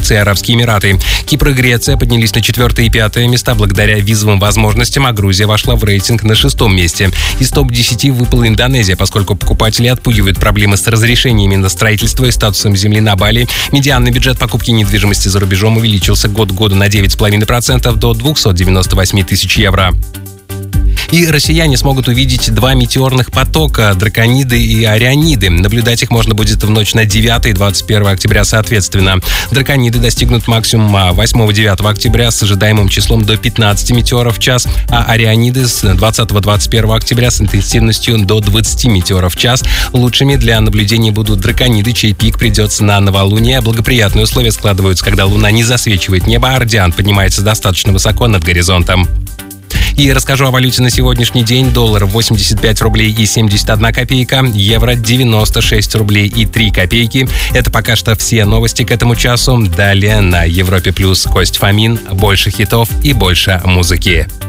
Турция и Арабские Эмираты. Кипр и Греция поднялись на 4 и 5 места благодаря визовым возможностям, а Грузия вошла в рейтинг на 6 месте. Из топ-10 выпала Индонезия, поскольку покупатели отпугивают проблемы с разрешениями на строительство и статусом земли на Бали. Медианный бюджет покупки недвижимости за рубежом увеличился год к году на 9,5% до 298 тысяч евро. И россияне смогут увидеть 2 метеорных потока – Дракониды и Ориониды. Наблюдать их можно будет в ночь на 9 и 21 октября соответственно. Дракониды достигнут максимума 8-9 октября с ожидаемым числом до 15 метеоров в час, а Ориониды с 20-21 октября с интенсивностью до 20 метеоров в час. Лучшими для наблюдений будут Дракониды, чей пик придется на новолуние. Благоприятные условия складываются, когда Луна не засвечивает небо, а радиант поднимается достаточно высоко над горизонтом. И расскажу о валюте на сегодняшний день. Доллар 85 рублей и 71 копейка, евро 96 рублей и 3 копейки. Это пока что все новости к этому часу. Далее на Европе Плюс Кость Фомин. Больше хитов и больше музыки.